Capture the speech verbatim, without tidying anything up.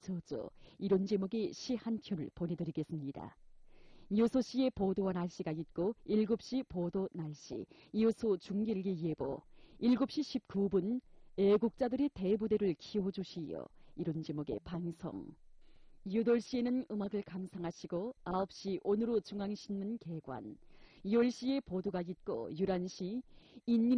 조조, 이런 제목의 시 한 편을 보내드리겠습니다. 여섯 시에 보도와 날씨가 있고 일곱 시 보도 날씨, 이어서 중길기 예보, 일곱 시 십구 분 애국자들이 대부대를 키워주시오, 이런 제목의 방송. 여덟 시에는 음악을 감상하시고 아홉 시 오늘의 중앙신문 개관, 열 시에 보도가 있고 열한 시 인민